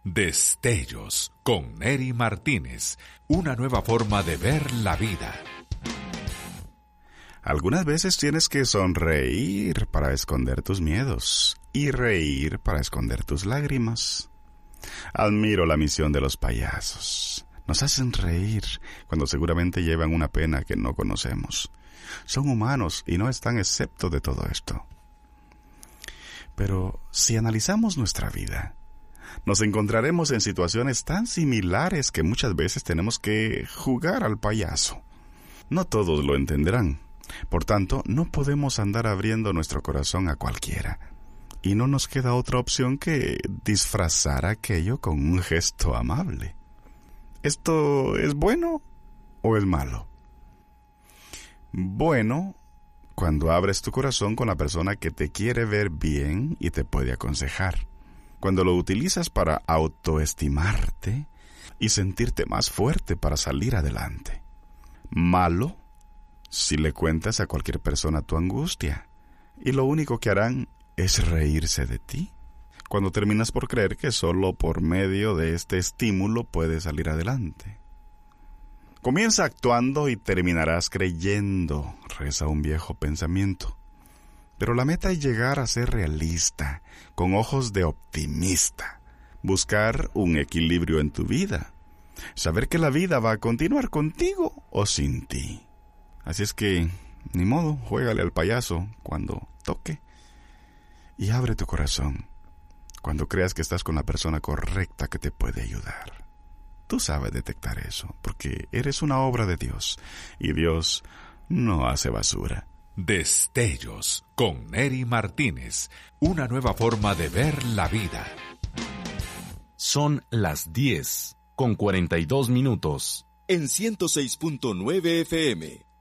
Destellos con Neri Martínez, una nueva forma de ver la vida. Algunas veces tienes que sonreír para esconder tus miedos y reír para esconder tus lágrimas. Admiro la misión de los payasos. Nos hacen reír cuando seguramente llevan una pena que no conocemos. Son humanos y no están exentos de todo esto. Pero si analizamos nuestra vida, nos encontraremos en situaciones tan similares que muchas veces tenemos que jugar al payaso. No todos lo entenderán. Por tanto, no podemos andar abriendo nuestro corazón a cualquiera. Y no nos queda otra opción que disfrazar aquello con un gesto amable. ¿Esto es bueno o es malo? Bueno, cuando abres tu corazón con la persona que te quiere ver bien y te puede aconsejar. Cuando lo utilizas para autoestimarte y sentirte más fuerte para salir adelante. Malo, si le cuentas a cualquier persona tu angustia, y lo único que harán es reírse de ti, cuando terminas por creer que solo por medio de este estímulo puedes salir adelante. Comienza actuando y terminarás creyendo, reza un viejo pensamiento. Pero la meta es llegar a ser realista, con ojos de optimista, buscar un equilibrio en tu vida, saber que la vida va a continuar contigo o sin ti. Así es que, ni modo, juégale al payaso cuando toque y abre tu corazón cuando creas que estás con la persona correcta que te puede ayudar. Tú sabes detectar eso, porque eres una obra de Dios y Dios no hace basura. Destellos con Neri Martínez, una nueva forma de ver la vida. Son las 10:42 minutos. En 106.9 FM.